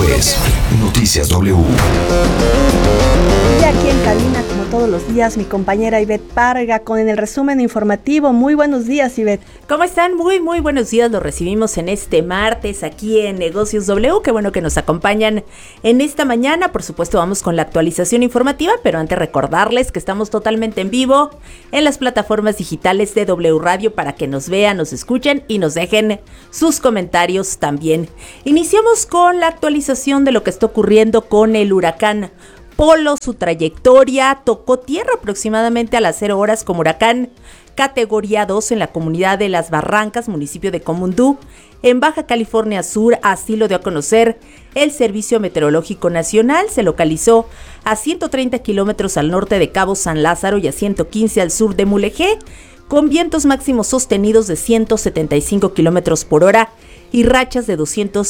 Esto es Noticias W. Y aquí en cabina, como todos los días, mi compañera Ivette Parga con el resumen informativo. Muy buenos días, Ivette. ¿Cómo están? Muy buenos días. Los recibimos en este martes aquí en Negocios W. Qué bueno que nos acompañan en esta mañana. Por supuesto, vamos con la actualización informativa, pero antes recordarles que estamos totalmente en vivo en las plataformas digitales de W Radio para que nos vean, nos escuchen y nos dejen sus comentarios también. Iniciamos con la actualización de lo que está ocurriendo con el huracán Polo. Su trayectoria tocó tierra aproximadamente a las 0 horas como huracán categoría 2 en la comunidad de Las Barrancas, municipio de Comundú, en Baja California Sur. Así lo dio a conocer el Servicio Meteorológico Nacional. Se localizó a 130 kilómetros al norte de Cabo San Lázaro y a 115 al sur de Mulegé, con vientos máximos sostenidos de 175 kilómetros por hora y rachas de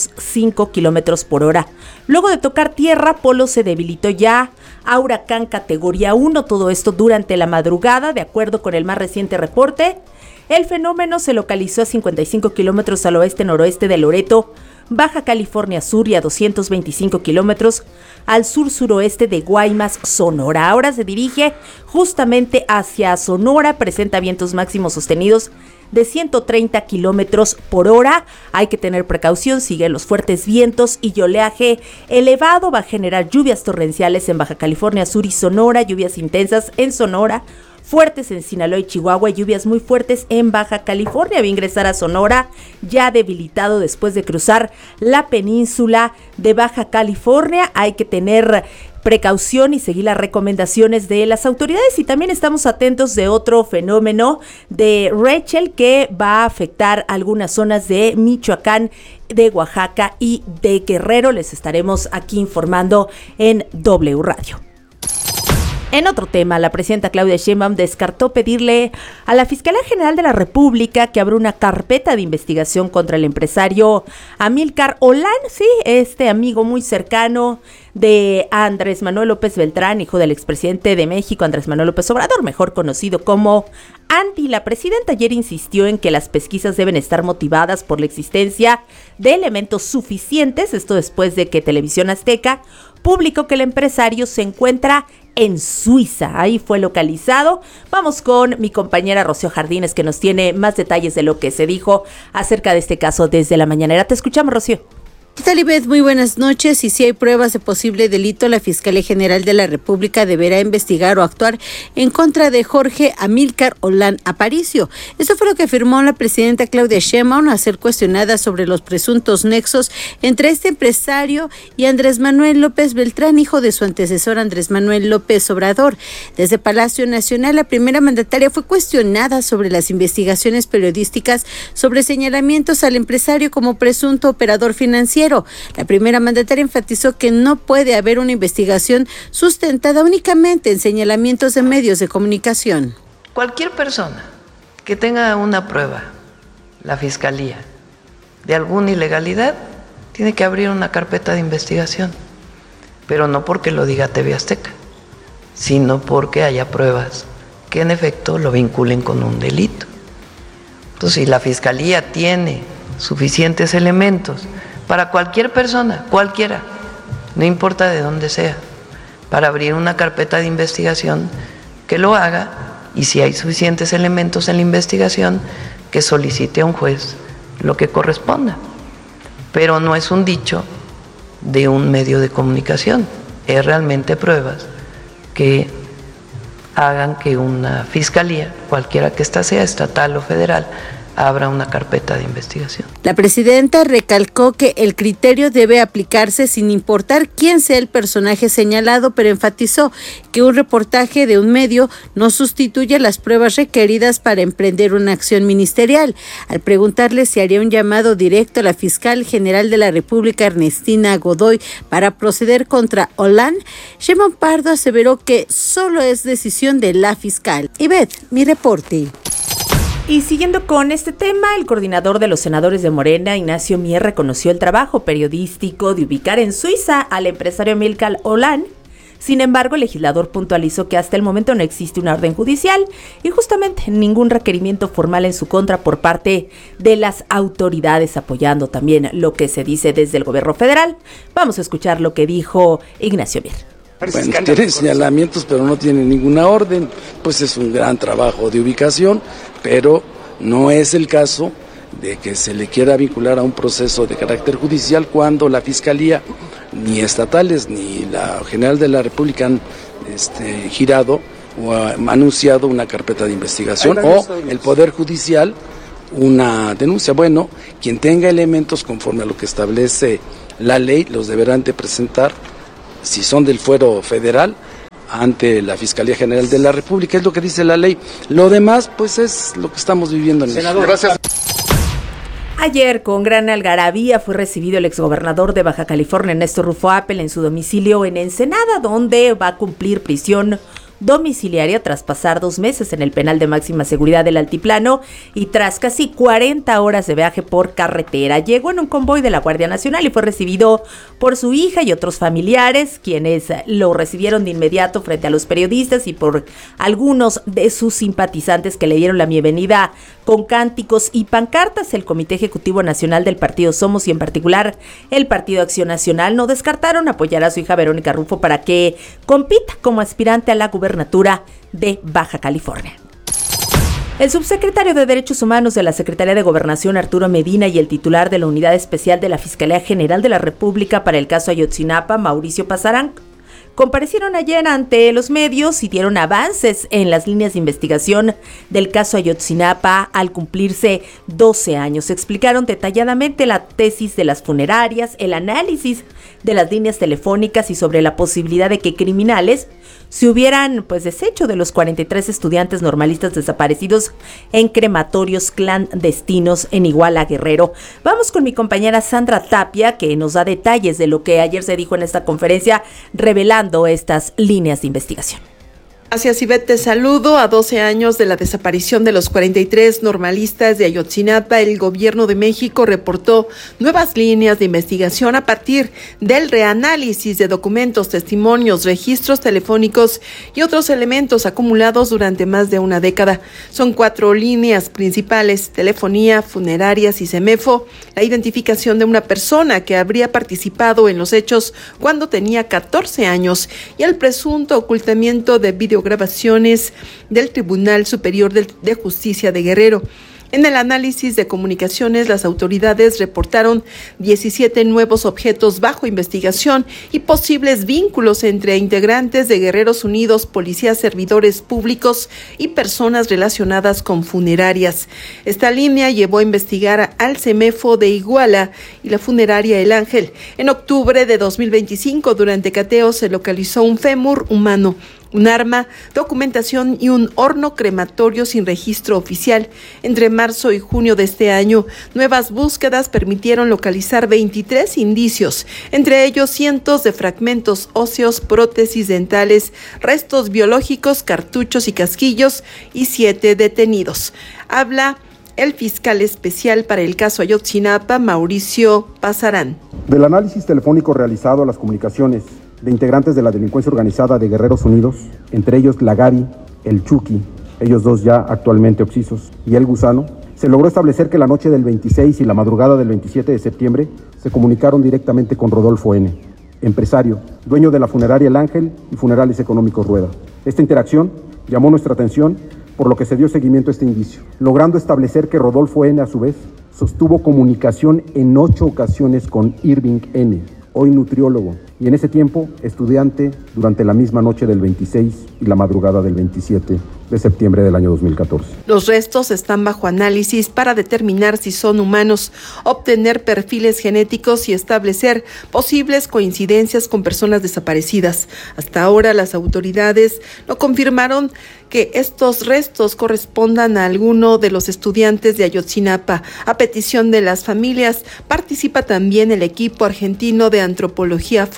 205 kilómetros por hora. Luego de tocar tierra, Polo se debilitó ya a huracán categoría 1, todo esto durante la madrugada. De acuerdo con el más reciente reporte, el fenómeno se localizó a 55 kilómetros al oeste-noroeste de Loreto, Baja California Sur, y a 225 kilómetros al sur-suroeste de Guaymas, Sonora. Ahora se dirige justamente hacia Sonora, presenta vientos máximos sostenidos de 130 kilómetros por hora. Hay que tener precaución, siguen los fuertes vientos y oleaje elevado. Va a generar lluvias torrenciales en Baja California Sur y Sonora, lluvias intensas en Sonora, fuertes en Sinaloa y Chihuahua, y lluvias muy fuertes en Baja California. Va a ingresar a Sonora ya debilitado después de cruzar la península de Baja California. Hay que tener precaución y seguir las recomendaciones de las autoridades, y también estamos atentos de otro fenómeno de Rachel que va a afectar algunas zonas de Michoacán, de Oaxaca y de Guerrero. Les estaremos aquí informando en W Radio. En otro tema, la presidenta Claudia Sheinbaum descartó pedirle a la Fiscalía General de la República que abra una carpeta de investigación contra el empresario Amílcar Olán, sí, este amigo muy cercano de Andrés Manuel López Beltrán, hijo del expresidente de México, Andrés Manuel López Obrador, mejor conocido como Andy. La presidenta ayer insistió en que las pesquisas deben estar motivadas por la existencia de elementos suficientes, esto después de que Televisión Azteca publicó que el empresario se encuentra en Suiza. Ahí fue localizado. Vamos con mi compañera Rocío Jardines, que nos tiene más detalles de lo que se dijo acerca de este caso desde la mañanera. Te escuchamos, Rocío. ¿Qué tal, Ivette? Muy buenas noches. Y si hay pruebas de posible delito, la Fiscalía General de la República deberá investigar o actuar en contra de Jorge Amílcar Olán Aparicio. Esto fue lo que afirmó la presidenta Claudia Sheinbaum al ser cuestionada sobre los presuntos nexos entre este empresario y Andrés Manuel López Beltrán, hijo de su antecesor Andrés Manuel López Obrador. Desde Palacio Nacional, la primera mandataria fue cuestionada sobre las investigaciones periodísticas sobre señalamientos al empresario como presunto operador financiero. La primera mandataria enfatizó que no puede haber una investigación sustentada únicamente en señalamientos de medios de comunicación. Cualquier persona que tenga una prueba, la Fiscalía, de alguna ilegalidad, tiene que abrir una carpeta de investigación, pero no porque lo diga TV Azteca, sino porque haya pruebas que en efecto lo vinculen con un delito. Entonces, si la Fiscalía tiene suficientes elementos para cualquier persona, cualquiera, no importa de dónde sea, para abrir una carpeta de investigación, que lo haga, y si hay suficientes elementos en la investigación, que solicite a un juez lo que corresponda. Pero no es un dicho de un medio de comunicación, es realmente pruebas que hagan que una fiscalía, cualquiera que ésta sea, estatal o federal, abra una carpeta de investigación. La presidenta recalcó que el criterio debe aplicarse sin importar quién sea el personaje señalado, pero enfatizó que un reportaje de un medio no sustituye las pruebas requeridas para emprender una acción ministerial. Al preguntarle si haría un llamado directo a la fiscal general de la República, Ernestina Godoy, para proceder contra Olán, Sheinbaum Pardo aseveró que solo es decisión de la fiscal. Ivette, mi reporte. Y siguiendo con este tema, el coordinador de los senadores de Morena, Ignacio Mier, reconoció el trabajo periodístico de ubicar en Suiza al empresario Amílcar Olán, Sin embargo, el legislador puntualizó que hasta el momento no existe una orden judicial y justamente ningún requerimiento formal en su contra por parte de las autoridades, apoyando también lo que se dice desde el gobierno federal. Vamos a escuchar lo que dijo Ignacio Mier. Bueno, tiene señalamientos, pero no tiene ninguna orden, pues es un gran trabajo de ubicación, pero no es el caso de que se le quiera vincular a un proceso de carácter judicial cuando la Fiscalía, ni estatales, ni la General de la República han girado o han anunciado una carpeta de investigación o el Poder Judicial una denuncia. Bueno, quien tenga elementos conforme a lo que establece la ley los deberán de presentar, si son del fuero federal, ante la Fiscalía General de la República. Es lo que dice la ley. Lo demás, pues es lo que estamos viviendo en México. Gracias. Ayer, con gran algarabía, fue recibido el exgobernador de Baja California, Néstor Rufo Appel, en su domicilio en Ensenada, donde va a cumplir prisión domiciliaria tras pasar 2 meses en el penal de máxima seguridad del Altiplano y tras casi 40 horas de viaje por carretera. Llegó en un convoy de la Guardia Nacional y fue recibido por su hija y otros familiares, quienes lo recibieron de inmediato frente a los periodistas y por algunos de sus simpatizantes que le dieron la bienvenida con cánticos y pancartas. El Comité Ejecutivo Nacional del Partido Somos y en particular el Partido Acción Nacional no descartaron apoyar a su hija Verónica Rufo para que compita como aspirante a la gubernatura de Baja California. El subsecretario de Derechos Humanos de la Secretaría de Gobernación, Arturo Medina, y el titular de la Unidad Especial de la Fiscalía General de la República para el caso Ayotzinapa, Mauricio Pasarán, comparecieron ayer ante los medios y dieron avances en las líneas de investigación del caso Ayotzinapa al cumplirse 12 años. Explicaron detalladamente la tesis de las funerarias, el análisis de las líneas telefónicas y sobre la posibilidad de que criminales se hubieran deshecho de los 43 estudiantes normalistas desaparecidos en crematorios clandestinos en Iguala, Guerrero. Vamos con mi compañera Sandra Tapia, que nos da detalles de lo que ayer se dijo en esta conferencia, revelando estas líneas de investigación. Gracias, Ivette, te saludo. A 12 años de la desaparición de los 43 normalistas de Ayotzinapa, el gobierno de México reportó nuevas líneas de investigación a partir del reanálisis de documentos, testimonios, registros telefónicos y otros elementos acumulados durante más de una década. Son 4 líneas principales: telefonía, funerarias y CEMEFO, la identificación de una persona que habría participado en los hechos cuando tenía 14 años y el presunto ocultamiento de videograbaciones del Tribunal Superior de Justicia de Guerrero. En el análisis de comunicaciones, las autoridades reportaron 17 nuevos objetos bajo investigación y posibles vínculos entre integrantes de Guerreros Unidos, policías, servidores públicos y personas relacionadas con funerarias. Esta línea llevó a investigar al CEMEFO de Iguala y la funeraria El Ángel. En octubre de 2025, durante cateo, se localizó un fémur humano, un arma, documentación y un horno crematorio sin registro oficial. Entre marzo y junio de este año, nuevas búsquedas permitieron localizar 23 indicios, entre ellos cientos de fragmentos óseos, prótesis dentales, restos biológicos, cartuchos y casquillos y 7 detenidos. Habla el fiscal especial para el caso Ayotzinapa, Mauricio Pasarán. Del análisis telefónico realizado a las comunicaciones de integrantes de la delincuencia organizada de Guerreros Unidos, entre ellos Lagari, el Chucky, ellos dos ya actualmente occisos, y el Gusano, se logró establecer que la noche del 26 y la madrugada del 27 de septiembre se comunicaron directamente con Rodolfo N., empresario, dueño de la funeraria El Ángel y Funerales Económicos Rueda. Esta interacción llamó nuestra atención, por lo que se dio seguimiento a este indicio, logrando establecer que Rodolfo N., a su vez, sostuvo comunicación en 8 ocasiones con Irving N., hoy nutriólogo, y en ese tiempo estudiante durante la misma noche del 26 y la madrugada del 27 de septiembre del año 2014. Los restos están bajo análisis para determinar si son humanos, obtener perfiles genéticos y establecer posibles coincidencias con personas desaparecidas. Hasta ahora las autoridades no confirmaron que estos restos correspondan a alguno de los estudiantes de Ayotzinapa. A petición de las familias, participa también el equipo argentino de antropología forense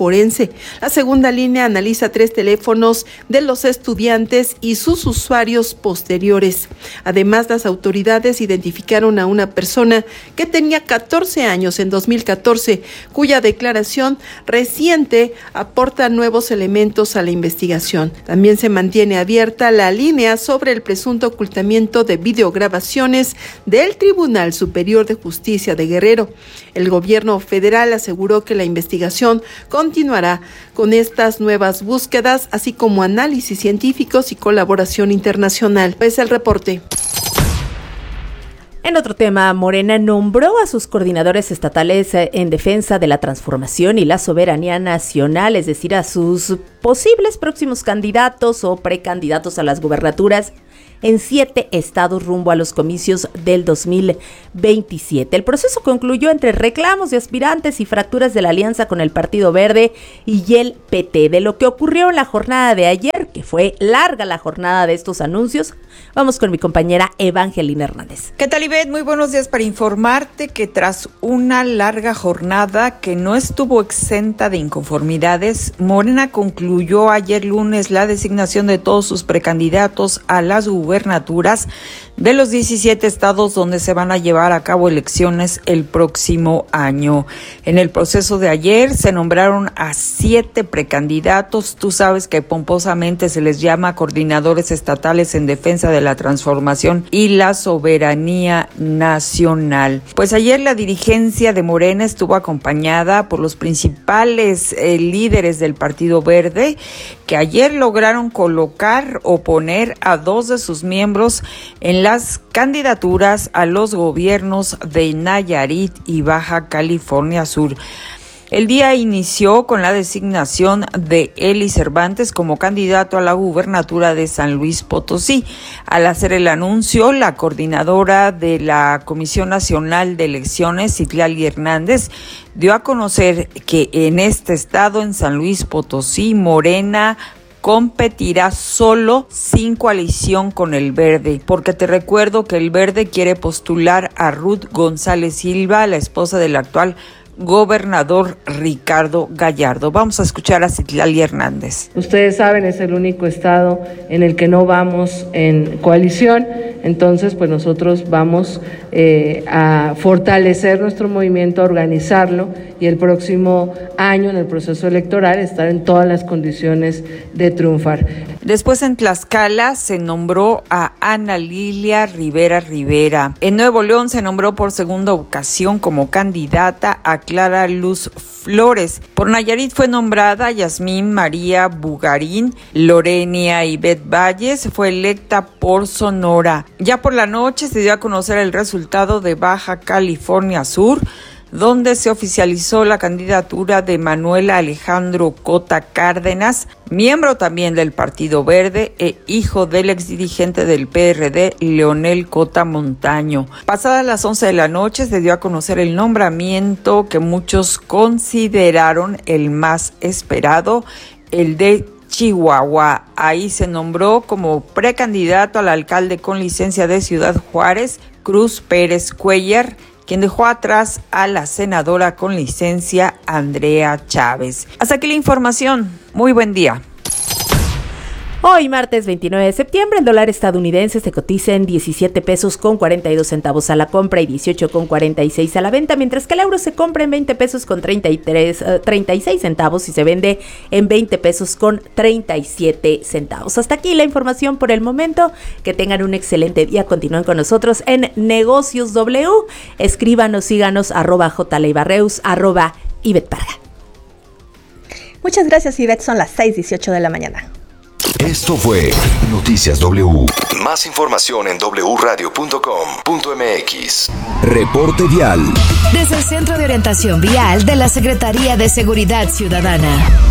forense. La segunda línea analiza 3 teléfonos de los estudiantes y sus usuarios posteriores. Además, las autoridades identificaron a una persona que tenía 14 años en 2014, cuya declaración reciente aporta nuevos elementos a la investigación. También se mantiene abierta la línea sobre el presunto ocultamiento de videograbaciones del Tribunal Superior de Justicia de Guerrero. El gobierno federal aseguró que la investigación continuará con estas nuevas búsquedas, así como análisis científicos y colaboración internacional. Es el reporte. En otro tema, Morena nombró a sus coordinadores estatales en defensa de la transformación y la soberanía nacional, es decir, a sus posibles próximos candidatos o precandidatos a las gubernaturas en 7 estados rumbo a los comicios del 2027. El proceso concluyó entre reclamos de aspirantes y fracturas de la alianza con el Partido Verde y el PT. De lo que ocurrió en la jornada de ayer, que fue larga la jornada de estos anuncios, vamos con mi compañera Evangelina Hernández. ¿Qué tal, Ivette? Muy buenos días. Para informarte que tras una larga jornada que no estuvo exenta de inconformidades, Morena concluyó ayer lunes la designación de todos sus precandidatos a las gubernaturas de los 17 estados donde se van a llevar a cabo elecciones el próximo año. En el proceso de ayer se nombraron a 7 precandidatos. Tú sabes que pomposamente se les llama coordinadores estatales en defensa de la transformación y la soberanía nacional. Pues ayer la dirigencia de Morena estuvo acompañada por los principales líderes del Partido Verde, que ayer lograron colocar o poner a 2 de sus miembros en las candidaturas a los gobiernos de Nayarit y Baja California Sur. El día inició con la designación de Eli Cervantes como candidato a la gubernatura de San Luis Potosí. Al hacer el anuncio, la coordinadora de la Comisión Nacional de Elecciones, Citlali Hernández, dio a conocer que en este estado, en San Luis Potosí, Morena competirá solo sin coalición con el Verde, porque te recuerdo que el Verde quiere postular a Ruth González Silva, la esposa del actual gobernador Ricardo Gallardo. Vamos a escuchar a Citlali Hernández. Ustedes saben, es el único estado en el que no vamos en coalición, entonces pues nosotros vamos a fortalecer nuestro movimiento, a organizarlo y el próximo año en el proceso electoral estar en todas las condiciones de triunfar. Después en Tlaxcala se nombró a Ana Lilia Rivera Rivera. En Nuevo León se nombró por segunda ocasión como candidata a Clara Luz Flores. Por Nayarit fue nombrada Yasmín María Bugarín. Lorenia Ivette Valles fue electa por Sonora. Ya por la noche se dio a conocer el resultado de Baja California Sur, donde se oficializó la candidatura de Manuel Alejandro Cota Cárdenas, miembro también del Partido Verde e hijo del exdirigente del PRD, Leonel Cota Montaño. Pasadas las 11 de la noche se dio a conocer el nombramiento que muchos consideraron el más esperado, el de Chihuahua. Ahí se nombró como precandidato al alcalde con licencia de Ciudad Juárez, Cruz Pérez Cuellar, quien dejó atrás a la senadora con licencia Andrea Chávez. Hasta aquí la información. Muy buen día. Hoy, martes 29 de septiembre, el dólar estadounidense se cotiza en 17 pesos con 42 centavos a la compra y 18 con 46 a la venta, mientras que el euro se compra en 20 pesos con 36 centavos y se vende en 20 pesos con 37 centavos. Hasta aquí la información por el momento. Que tengan un excelente día. Continúen con nosotros en Negocios W. Escríbanos, síganos, @jleibarreus, @Ivette Parga. Muchas gracias, Ivette. Son las 6:18 de la mañana. Esto fue Noticias W. Más información en wradio.com.mx. Reporte vial. Desde el Centro de Orientación Vial de la Secretaría de Seguridad Ciudadana.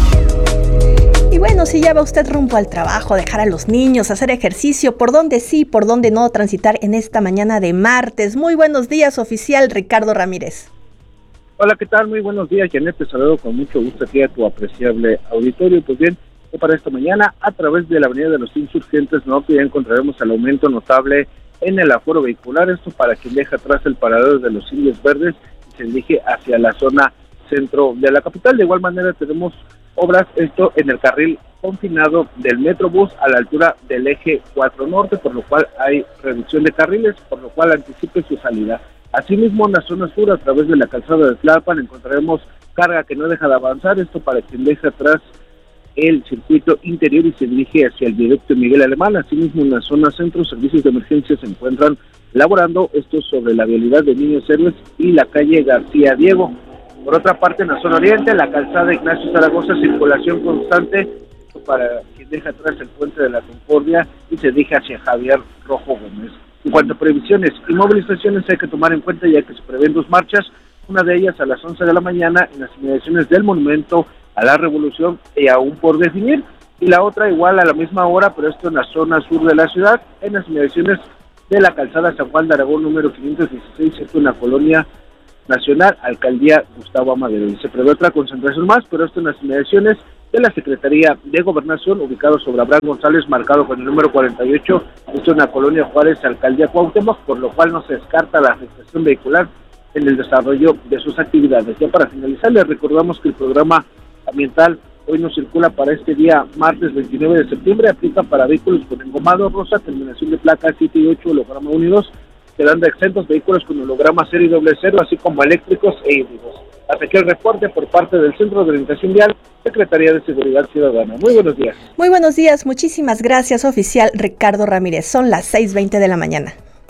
Y bueno, si ya va usted rumbo al trabajo, dejar a los niños, hacer ejercicio, por dónde sí, por dónde no transitar en esta mañana de martes. Muy buenos días, oficial Ricardo Ramírez. Hola, ¿qué tal? Muy buenos días, Janet. Te saludo con mucho gusto aquí a tu apreciable auditorio. Pues bien, para esta mañana, a través de la Avenida de los Insurgentes Norte, ya encontraremos el aumento notable en el aforo vehicular. Esto para quien deja atrás el paradero de los Indios Verdes y se dirige hacia la zona centro de la capital. De igual manera tenemos obras, esto en el carril confinado del Metrobús a la altura del eje 4 Norte, por lo cual hay reducción de carriles, por lo cual anticipe su salida. Asimismo, en la zona sur, a través de la calzada de Tlalpan, encontraremos carga que no deja de avanzar, esto para quien deja atrás el circuito interior y se dirige hacia el viaducto Miguel Alemán. Asimismo, en la zona centro, servicios de emergencia se encuentran laborando, esto sobre la vialidad de Niños Héroes y la calle García Diego. Por otra parte, en la zona oriente, la calzada Ignacio Zaragoza, circulación constante para quien deja atrás el puente de la Concordia y se dirige hacia Javier Rojo Gómez. En cuanto a previsiones y movilizaciones, hay que tomar en cuenta ya que se prevén 2 marchas, una de ellas a las 11 de la mañana en las inmediaciones del Monumento a la Revolución y aún por definir, y la otra igual a la misma hora, pero esto en la zona sur de la ciudad, en las inmediaciones de la calzada San Juan de Aragón número 516, esto en la Colonia Nacional, Alcaldía Gustavo Amadero. Y se prevé otra concentración más, pero esto en las inmediaciones de la Secretaría de Gobernación, ubicado sobre Abraham González, marcado con el número 48, esto en la Colonia Juárez, Alcaldía Cuauhtémoc, por lo cual no se descarta la afectación vehicular en el desarrollo de sus actividades. Ya para finalizar, les recordamos que el programa ambiental hoy no circula para este día martes 29 de septiembre, aplica para vehículos con engomado rosa, terminación de placa 7 y 8, holograma 1 y 2, quedando exentos vehículos con holograma 0 y 00, así como eléctricos e híbridos. Hasta aquí el reporte por parte del Centro de Orientación Vial, Secretaría de Seguridad Ciudadana. Muy buenos días. Muy buenos días, muchísimas gracias, oficial Ricardo Ramírez. Son las 6:20 de la mañana.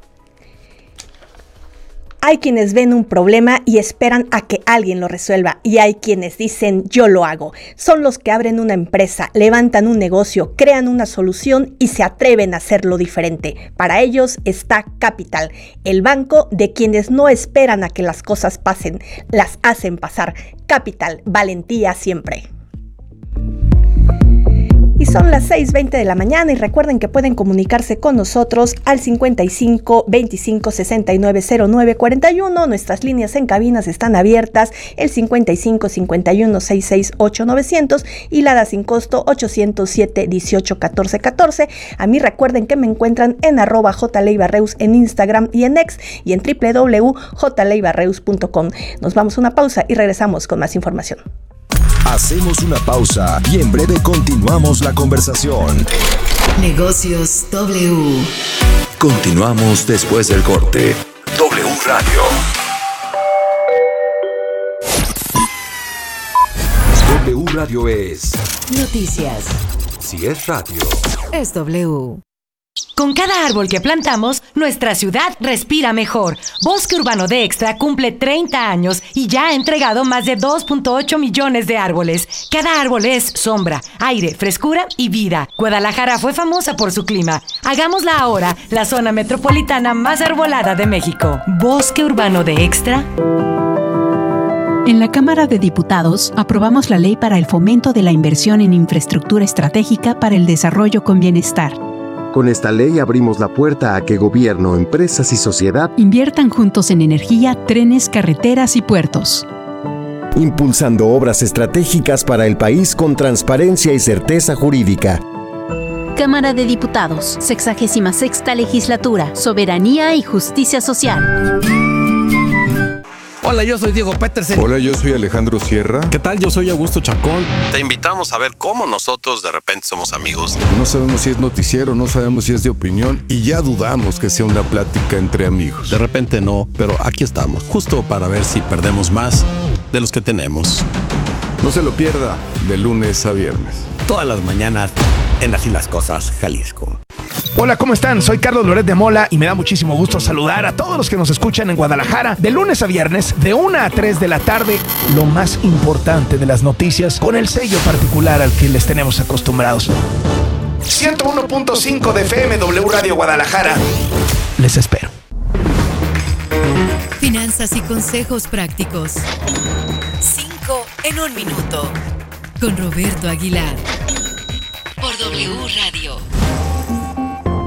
Hay quienes ven un problema y esperan a que alguien lo resuelva, y hay quienes dicen yo lo hago. Son los que abren una empresa, levantan un negocio, crean una solución y se atreven a hacerlo diferente. Para ellos está Capital, el banco de quienes no esperan a que las cosas pasen, las hacen pasar. Capital, valentía siempre. Y son las 6:20 de la mañana y recuerden que pueden comunicarse con nosotros al 55 25 69 09 41. Nuestras líneas en cabinas están abiertas, el 55 51 66 8900 y la da sin costo 807 18 14 14. A mí recuerden que me encuentran en @jleibarreus en Instagram y en X y en www.jleibarreus.com. Nos vamos a una pausa y regresamos con más información. Hacemos una pausa y en breve continuamos la conversación. Negocios W. Continuamos después del corte. W Radio. W Radio es Noticias. Si es radio, es W. Con cada árbol que plantamos, nuestra ciudad respira mejor. Bosque Urbano de Extra cumple 30 años y ya ha entregado más de 2.8 millones de árboles. Cada árbol es sombra, aire, frescura y vida. Guadalajara fue famosa por su clima. Hagámosla ahora la zona metropolitana más arbolada de México. Bosque Urbano de Extra. En la Cámara de Diputados aprobamos la ley para el fomento de la inversión en infraestructura estratégica para el desarrollo con bienestar. Con esta ley abrimos la puerta a que gobierno, empresas y sociedad inviertan juntos en energía, trenes, carreteras y puertos. Impulsando obras estratégicas para el país con transparencia y certeza jurídica. Cámara de Diputados, 66ª Legislatura, Soberanía y Justicia Social. Hola, yo soy Diego Petersen. Hola, yo soy Alejandro Sierra. ¿Qué tal? Yo soy Augusto Chacón. Te invitamos a ver cómo nosotros de repente somos amigos. No sabemos si es noticiero, no sabemos si es de opinión y ya dudamos que sea una plática entre amigos. De repente no, pero aquí estamos, justo para ver si perdemos más de los que tenemos. No se lo pierda, de lunes a viernes. Todas las mañanas en Así las Cosas, Jalisco. Hola, ¿cómo están? Soy Carlos Loret de Mola y me da muchísimo gusto saludar a todos los que nos escuchan en Guadalajara de lunes a viernes de 1 a 3 de la tarde. Lo más importante de las noticias con el sello particular al que les tenemos acostumbrados. 101.5 de FM W Radio Guadalajara. Les espero. Finanzas y consejos prácticos. 5 en 1 minuto. Con Roberto Aguilar. Por W Radio.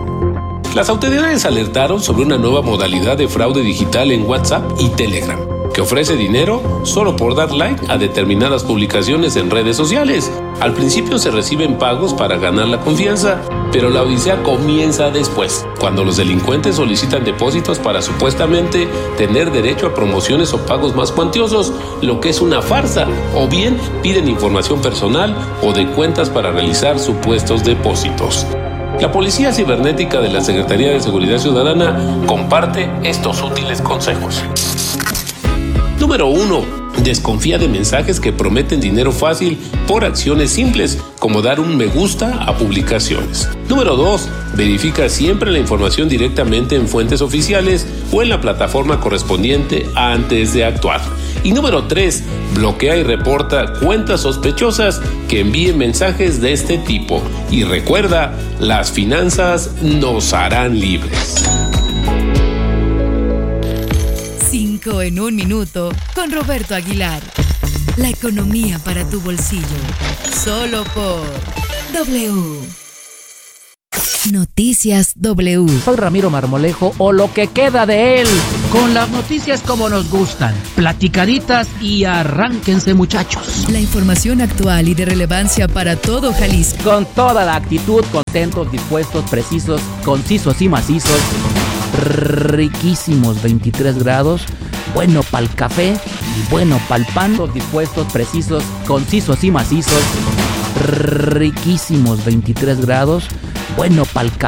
Las autoridades alertaron sobre una nueva modalidad de fraude digital en WhatsApp y Telegram, que ofrece dinero solo por dar like a determinadas publicaciones en redes sociales. Al principio se reciben pagos para ganar la confianza, pero la odisea comienza después, cuando los delincuentes solicitan depósitos para supuestamente tener derecho a promociones o pagos más cuantiosos, lo que es una farsa, o bien piden información personal o de cuentas para realizar supuestos depósitos. La Policía Cibernética de la Secretaría de Seguridad Ciudadana comparte estos útiles consejos. Número 1. Desconfía de mensajes que prometen dinero fácil por acciones simples, como dar un me gusta a publicaciones. Número 2. Verifica siempre la información directamente en fuentes oficiales o en la plataforma correspondiente antes de actuar. Y número 3. Bloquea y reporta cuentas sospechosas que envíen mensajes de este tipo. Y recuerda, las finanzas nos harán libres. 5 en 1 minuto con Roberto Aguilar. La economía para tu bolsillo. Solo por W. Noticias W. Soy Ramiro Marmolejo, o lo que queda de él, con las noticias como nos gustan, platicaditas, y arránquense, muchachos. La información actual y de relevancia para todo Jalisco. Con toda la actitud, contentos, dispuestos, precisos, concisos y macizos. Riquísimos 23 grados, bueno pa'l café y bueno pa'l pan. Dispuestos, precisos, concisos y macizos. Riquísimos 23 grados, bueno pa'l café.